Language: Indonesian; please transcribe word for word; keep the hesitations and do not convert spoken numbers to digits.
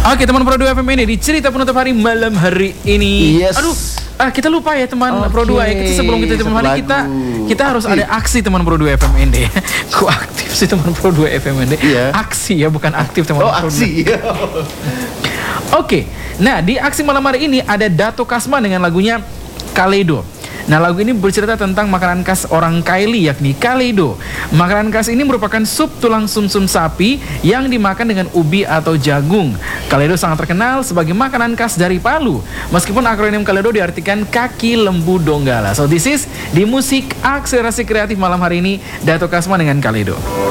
Oke teman Pro dua F M ini di cerita penutup hari malam hari ini. Yes. Aduh, ah, kita lupa ya teman Oke, Pro dua ya. Kita sebelum kita teman hari kita kita harus aktif. ada aksi teman Pro dua F M N D. Kok aktif sih teman Pro dua F M N D? Iya. Aksi ya, bukan aktif teman Oh, Pro dua. aksi. Oke, nah di aksi malam hari ini ada Dato Kasman dengan lagunya Kaleido. Nah lagu ini bercerita tentang makanan khas orang Kaili yakni Kaleido. Makanan khas ini merupakan sup tulang sumsum sapi yang dimakan dengan ubi atau jagung. Kaleido sangat terkenal sebagai makanan khas dari Palu. Meskipun akronim Kaleido diartikan kaki lembu donggala. So this is di musik akselerasi kreatif malam hari ini Dato Kasman dengan Kaleido.